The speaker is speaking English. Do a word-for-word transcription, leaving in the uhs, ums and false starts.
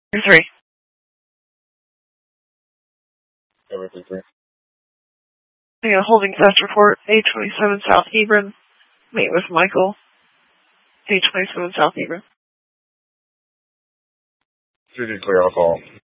Three. Everything three. Yeah, holding fast report, A twenty-seven South Hebron. Meet with Michael. A twenty-seven South Hebron. three D clear, I'll call.